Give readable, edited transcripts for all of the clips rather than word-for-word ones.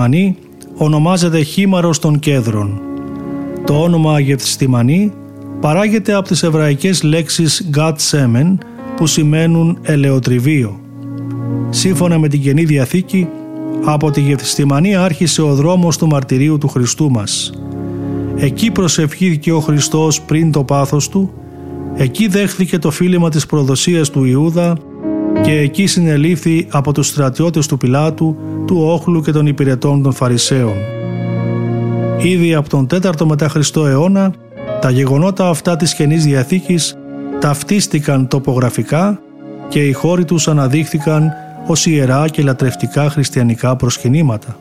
Γεθστημανή ονομάζεται χήμαρος των κέδρων. Το όνομα Γεθστημανή παράγεται από τις εβραϊκές λέξεις Gat-Semen που σημαίνουν ελαιοτριβείο. Σύμφωνα με την Καινή Διαθήκη, από τη Γεθστημανή άρχισε ο δρόμος του μαρτυρίου του Χριστού μας. Εκεί προσευχήθηκε ο Χριστός πριν το πάθος του, εκεί δέχθηκε το φίλημα της προδοσίας του Ιούδα και εκεί συνελήφθη από τους στρατιώτες του Πιλάτου, του όχλου και των υπηρετών των Φαρισαίων. Ήδη από τον 4ο μετά Χριστό αιώνα, τα γεγονότα αυτά της Καινής Διαθήκης ταυτίστηκαν τοπογραφικά και οι χώροι τους αναδείχθηκαν ως ιερά και λατρευτικά χριστιανικά προσκυνήματα.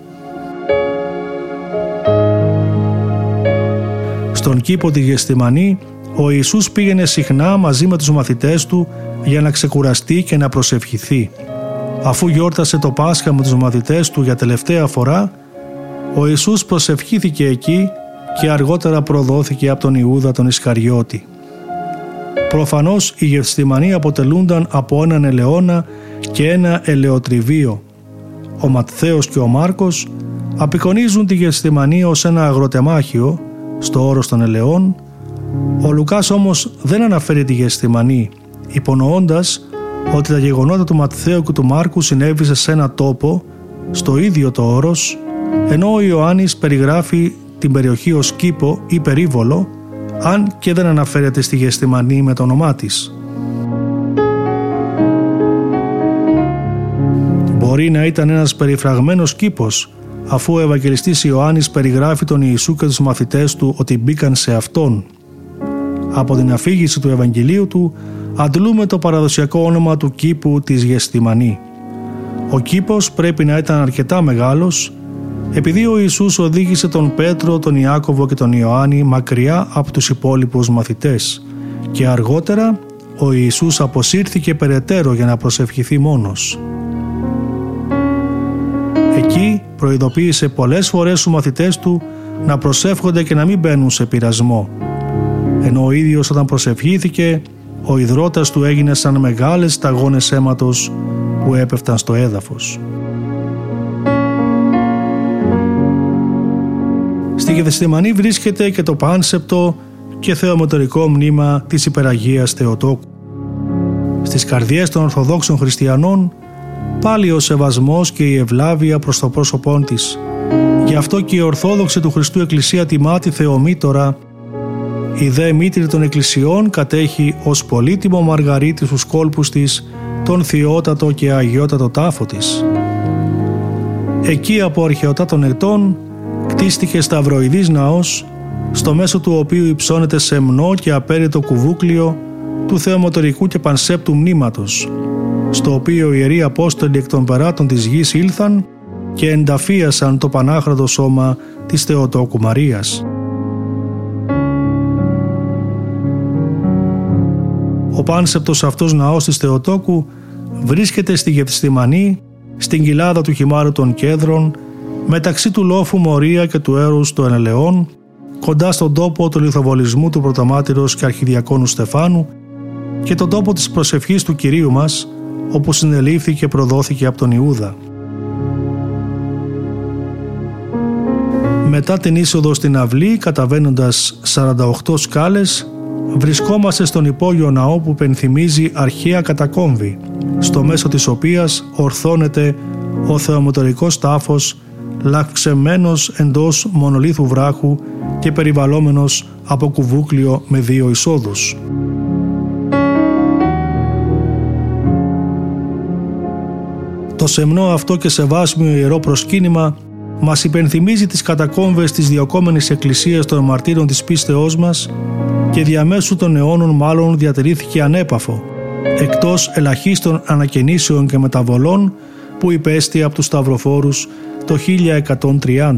Στον κήπο τη Γεθστημανή, ο Ιησούς πήγαινε συχνά μαζί με τους μαθητές του για να ξεκουραστεί και να προσευχηθεί. Αφού γιόρτασε το Πάσχα με τους μαθητές του για τελευταία φορά, ο Ιησούς προσευχήθηκε εκεί και αργότερα προδόθηκε από τον Ιούδα τον Ισκαριώτη. Προφανώς οι Γεθστημανοί αποτελούνταν από έναν ελαιόνα και ένα ελαιοτριβείο. Ο Ματθαίος και ο Μάρκος απεικονίζουν τη Γεθστημανή ως ένα αγροτεμάχιο στο όρος των ελαιών. Ο Λουκάς όμως δεν αναφέρει τη Γεθστημανή, υπονοώντας ότι τα γεγονότα του Ματθαίου και του Μάρκου συνέβησαν σε ένα τόπο, στο ίδιο το όρος, ενώ ο Ιωάννης περιγράφει την περιοχή ως κήπο ή περίβολο, αν και δεν αναφέρεται στη Γεθστημανή με το όνομά της. Μπορεί να ήταν ένας περιφραγμένος κήπος, αφού ο Ευαγγελιστής Ιωάννης περιγράφει τον Ιησού και τους μαθητές του ότι μπήκαν σε αυτόν. Από την αφήγηση του Ευαγγελίου του αντλούμε το παραδοσιακό όνομα του κήπου της Γεθστημανή. Ο κήπος πρέπει να ήταν αρκετά μεγάλος, επειδή ο Ιησούς οδήγησε τον Πέτρο, τον Ιάκωβο και τον Ιωάννη μακριά από τους υπόλοιπους μαθητές και αργότερα ο Ιησούς αποσύρθηκε περαιτέρω για να προσευχηθεί μόνος. Εκεί προειδοποίησε πολλές φορές τους μαθητές του να προσεύχονται και να μην μπαίνουν σε πειρασμό, ενώ ο ίδιος όταν προσευχήθηκε, ο ιδρώτας του έγινε σαν μεγάλες σταγόνες αίματος που έπεφταν στο έδαφος. Στη Γεθστημανή βρίσκεται και το πάνσεπτο και θεομετωρικό μνήμα της Υπεραγίας Θεοτόκου. Στις καρδιές των Ορθοδόξων Χριστιανών πάλι ο σεβασμός και η ευλάβεια προς το πρόσωπόν της. Γι' αυτό και η Ορθόδοξη του Χριστού Εκκλησία τιμά τη Θεομήτωρα. Η δε μήτρη των Εκκλησιών κατέχει ως πολύτιμο μαργαρίτη στους κόλπους της τον θειότατο και αγιότατο τάφο της. Εκεί από αρχαιοτάτων ετών κτίστηκε σταυροειδής ναός, στο μέσο του οποίου υψώνεται σεμνό και απέριτο κουβούκλιο του θεομετωρικού και πανσέπτου μνήματος, στο οποίο οι Ιεροί Απόστολοι εκ των περάτων της γης ήλθαν και ενταφίασαν το πανάχραντο σώμα της Θεοτόκου Μαρίας. Ο πάνσεπτος αυτός ναός της Θεοτόκου βρίσκεται στη Γεθστημανή, στην κοιλάδα του χυμάρου των Κέδρων, μεταξύ του λόφου Μορία και του έρους των Ελαιών, κοντά στον τόπο του λιθοβολισμού του πρωτομάρτυρος και αρχιδιακόνου Στεφάνου και τον τόπο της προσευχής του Κυρίου μας, όπου συνελήφθη και προδόθηκε από τον Ιούδα. Μετά την είσοδο στην αυλή, καταβαίνοντας 48 σκάλες, βρισκόμαστε στον υπόγειο ναό που πενθυμίζει αρχαία κατακόμβη, στο μέσο της οποίας ορθώνεται ο θεομετωρικός τάφος, λαυξεμένος εντός μονολίθου βράχου και περιβαλλόμενος από κουβούκλιο με 2 εισόδους. Το σεμνό αυτό και σεβάσμιο ιερό προσκύνημα μας υπενθυμίζει τις κατακόμβες της διοκόμενης εκκλησίας των μαρτύρων της πίστεώς μας και διαμέσου των αιώνων μάλλον διατηρήθηκε ανέπαφο, εκτός ελαχίστων ανακαινήσεων και μεταβολών που υπέστη από τους σταυροφόρους το 1130.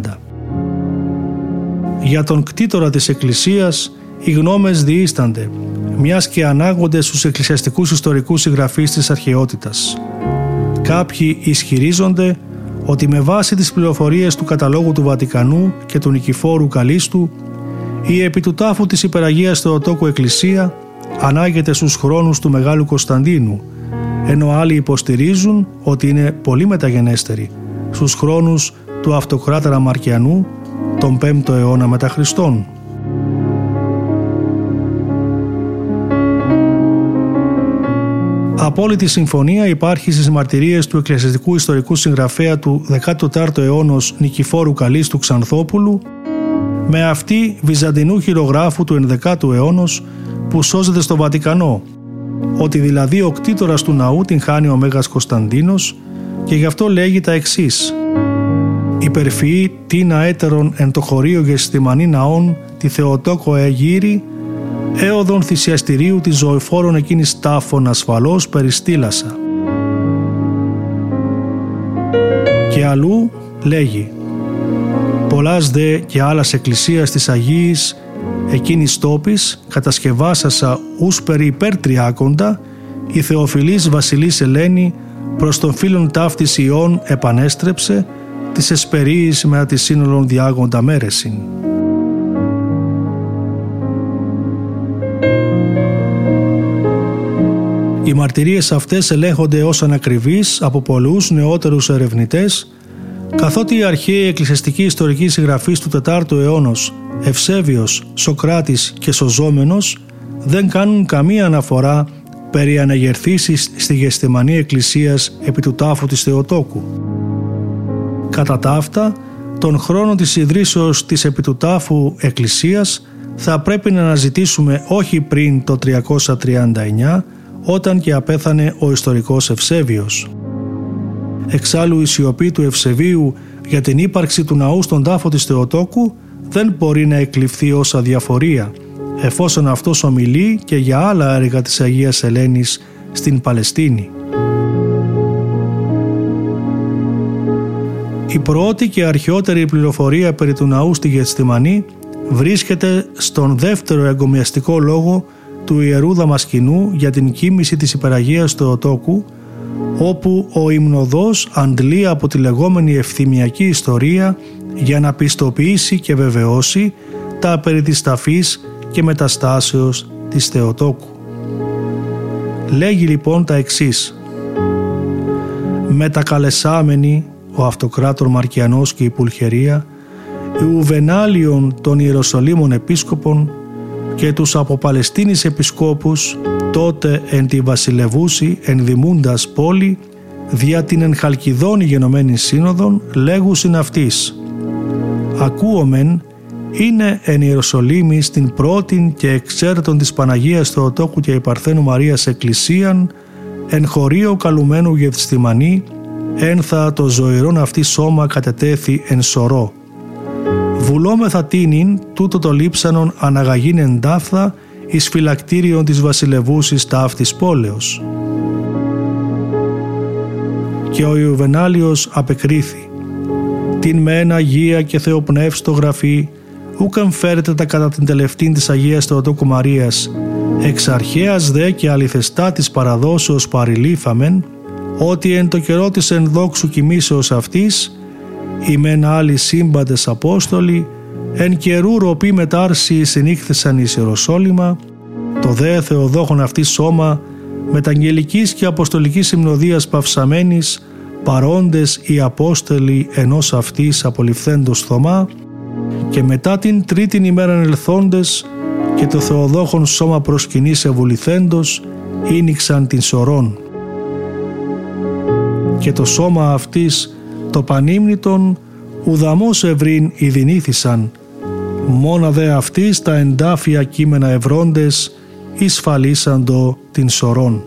Για τον κτήτορα της εκκλησίας οι γνώμες διήστανται, μιας και ανάγονται στους εκκλησιαστικούς ιστορικούς συγγραφείς της αρχαιότητας. Κάποιοι ισχυρίζονται ότι με βάση τις πληροφορίες του καταλόγου του Βατικανού και του Νικηφόρου Καλίστου, η επί του τάφου της Υπεραγίας Θεοτόκου Εκκλησία ανάγεται στους χρόνους του Μεγάλου Κωνσταντίνου, ενώ άλλοι υποστηρίζουν ότι είναι πολύ μεταγενέστερη, στους χρόνους του Αυτοκράτορα Μαρκιανού τον 5ο αιώνα μετά Χριστόν. Απόλυτη συμφωνία υπάρχει στις μαρτυρίες του εκκλησιαστικού ιστορικού συγγραφέα του 14ου αιώνος Νικηφόρου Καλίστου Ξανθόπουλου με αυτή βυζαντινού χειρογράφου του 11ου αιώνος που σώζεται στο Βατικανό, ότι δηλαδή ο κτήτορας του ναού την χάνει ο Μέγας Κωνσταντίνος και γι' αυτό λέγει τα εξής: «Υπερφυή τίνα έτερον εν το χωρίο γεστημανή ναών τη Θεοτόκο εγύρι, έοδον θυσιαστηρίου της ζωεφόρων εκείνης τάφων ασφαλώς περιστήλασα». Και αλλού λέγει: «Πολλάς δε και άλλας εκκλησίας της Αγίης εκείνης τόπης κατασκευάσασα ους περί υπερτριάκοντα η Θεοφιλής Βασιλής Ελένη προς τον φίλον ταύτης Ιών επανέστρεψε της εσπερίης μετά τη σύνολον διάγοντα μέρεσιν». Οι μαρτυρίες αυτές ελέγχονται ως ανακριβείς από πολλούς νεότερους ερευνητές, καθότι οι αρχαίοι εκκλησιαστικοί ιστορικοί συγγραφείς του 4ου αιώνος Ευσέβιος, Σοκράτης και Σωζόμενος δεν κάνουν καμία αναφορά περί αναγερθήσης στη Γεστημανή Εκκλησίας επί του τάφου της Θεοτόκου. Κατά τα αυτά, τον χρόνο της ιδρύσεως της επί του τάφου Εκκλησίας θα πρέπει να αναζητήσουμε όχι πριν το 339, όταν και απέθανε ο ιστορικός Ευσέβιος. Εξάλλου η σιωπή του Ευσεβίου για την ύπαρξη του ναού στον τάφο της Θεοτόκου δεν μπορεί να εκλειφθεί ως αδιαφορία, εφόσον αυτός ομιλεί και για άλλα έργα της Αγίας Ελένης στην Παλαιστίνη. Η πρώτη και αρχαιότερη πληροφορία περί του ναού στη Γεστημανή βρίσκεται στον δεύτερο εγκομιαστικό λόγο του Ιερού Δαμασκηνού για την κοίμηση της Υπεραγίας Θεοτόκου, όπου ο υμνοδός αντλεί από τη λεγόμενη ευθυμιακή ιστορία για να πιστοποιήσει και βεβαιώσει τα περί της ταφής και μεταστάσεως της Θεοτόκου. Λέγει λοιπόν τα εξής: «Μετακαλεσάμενοι ο Αυτοκράτορ Μαρκιανός και η Πουλχερία, Ιουβενάλιον των Ιεροσολύμων Επίσκοπων και τους από Παλαιστίνης Επισκόπους, τότε εν τη βασιλευούση ενδημούντας πόλη, δια την εν Χαλκιδόνη γενομένη σύνοδον, λέγουσιν αυτής: ακούομεν είναι εν Ιεροσολύμη στην πρώτην και εξαίρετον της Παναγίας Θεοτόκου και Υπαρθένου Μαρίας Εκκλησίαν, εν χωρίο καλουμένου Γευστημανή, ένθα το ζωηρόν αυτή σώμα κατετέθη εν σωρό. Βουλόμεθα τίνην τούτο το λείψανον αναγαγήν εντάφθα εις φυλακτήριον της βασιλευούσης ταύτης πόλεως». Και ο Ιουβενάλιος απεκρίθη: «Την μεν Αγία και Θεοπνεύστο γραφή, ούκ εμφέρεται τα κατά την τελευταίν της Αγίας Θεοτόκου Μαρίας, εξ αρχαίας δε και αληθεστά της παραδόσεως παρηλήφαμεν, ότι εν το καιρό της ενδόξου κοιμήσεως αυτής, οι μεν άλλοι σύμπαντες Απόστολοι, εν καιρού ροπή μετάρσιοι συνήχθησαν εις Ιεροσόλυμα, το δε Θεοδόχον αυτή σώμα μεταγγελικής και αποστολικής συμνοδίας παυσαμένης, παρόντες οι Απόστολοι ενός αυτής απολυφθέντος Θωμά, και μετά την τρίτην ημέραν ελθόντες και το Θεοδόχον σώμα προσκυνής ευουληθέντος ήνιξαν την σωρών. Και το σώμα αυτής το πανύμνητον ουδαμός ευρύν ειδηνήθησαν, μόνα δε αυτής τα εντάφια κείμενα ευρώντες εισφαλίσαντο την σωρών».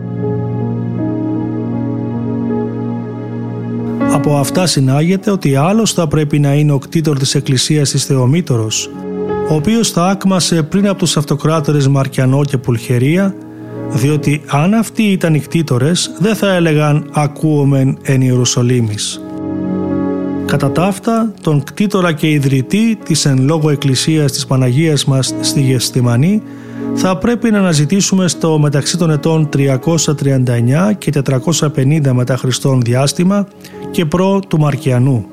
Από αυτά συνάγεται ότι άλλος θα πρέπει να είναι ο κτήτορ της Εκκλησίας της Θεομήτωρος, ο οποίος θα άκμασε πριν από τους αυτοκράτορες Μαρκιανό και Πουλχερία, διότι αν αυτοί ήταν οι κτήτορες δεν θα έλεγαν «ακούομεν εν Ιερουσαλήμης». Κατά τα αυτά, τον κτήτορα και ιδρυτή της εν λόγω Εκκλησίας της Παναγίας μας στη Γεστημανή θα πρέπει να αναζητήσουμε στο μεταξύ των ετών 339 και 450 μετά Χριστόν διάστημα και προ του Μαρκιανού.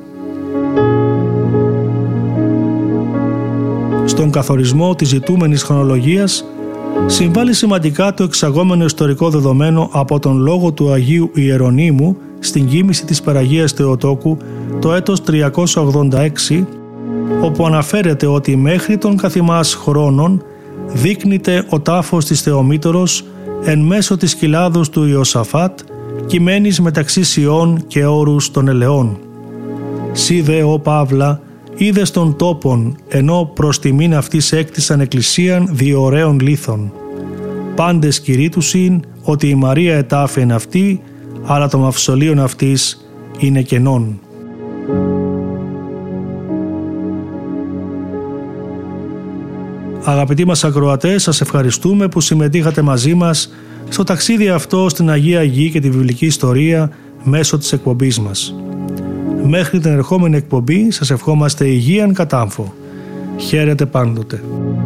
Στον καθορισμό της ζητούμενης χρονολογίας συμβάλλει σημαντικά το εξαγόμενο ιστορικό δεδομένο από τον λόγο του Αγίου Ιερονύμου στην κοίμηση της Παραγίας Θεοτόκου το έτος 386, όπου αναφέρεται ότι μέχρι των καθημάς χρόνων δείκνυται ο τάφος της Θεομήτωρος εν μέσω της κοιλάδος του Ιωσαφάτ, κειμένης μεταξύ Σιών και όρους των ελαιών. Σύ δε, ο Παύλα, είδες των τόπων, ενώ προς τιμήν αυτής έκτισαν εκκλησίαν δι' ωραίων λίθων. Πάντες κηρύττουσιν ότι η Μαρία ετάφη εν αυτή, αλλά το μαυσολίον αυτής είναι κενόν. Αγαπητοί μας ακροατές, σας ευχαριστούμε που συμμετείχατε μαζί μας στο ταξίδι αυτό στην Αγία Γη και τη βιβλική ιστορία μέσω της εκπομπής μας. Μέχρι την ερχόμενη εκπομπή σας ευχόμαστε υγείαν κατάμφο. Χαίρετε πάντοτε.